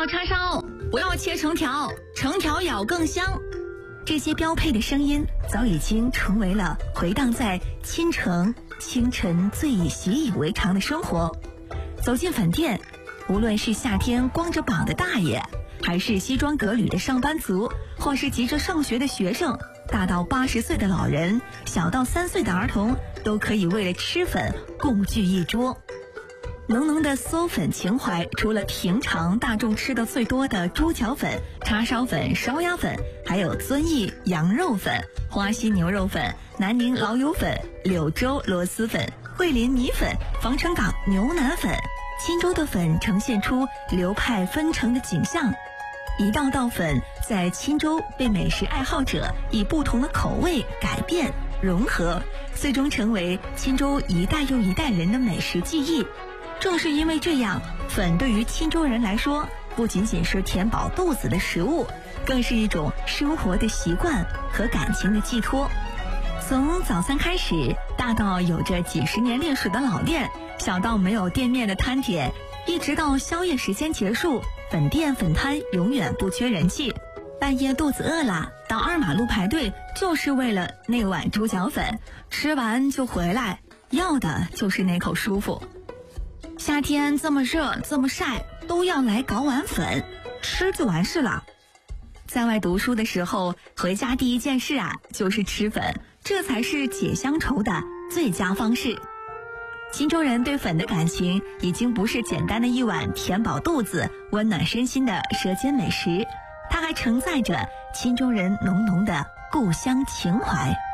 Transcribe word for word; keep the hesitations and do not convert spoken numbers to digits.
要叉烧，不要切成条，成条咬更香。这些标配的声音早已经成为了回荡在清城清晨最已习以为常的生活。走进粉店，无论是夏天光着膀的大爷，还是西装革履的上班族，或是急着上学的学生，大到八十岁的老人，小到三岁的儿童，都可以为了吃粉共聚一桌。浓浓的嗦粉情怀，除了平常大众吃的最多的猪脚粉、叉烧粉、烧鸭粉，还有遵义羊肉粉、花溪牛肉粉、南宁老友粉、柳州螺蛳粉、桂林米粉、防城港牛腩粉。钦州的粉呈现出流派纷呈的景象，一道道粉在钦州被美食爱好者以不同的口味改变融合，最终成为钦州一代又一代人的美食记忆。正是因为这样，粉对于钦州人来说，不仅仅是填饱肚子的食物，更是一种生活的习惯和感情的寄托。从早餐开始，大到有着几十年历史的老店，小到没有店面的摊点，一直到宵夜时间结束，粉店粉摊永远不缺人气。半夜肚子饿了，到二马路排队，就是为了那碗猪脚粉，吃完就回来，要的就是那口舒服。夏天这么热这么晒，都要来搞碗粉，吃就完事了。在外读书的时候，回家第一件事啊，就是吃粉，这才是解乡愁的最佳方式。钦州人对粉的感情已经不是简单的一碗填饱肚子、温暖身心的舌尖美食，它还承载着钦州人浓浓的故乡情怀。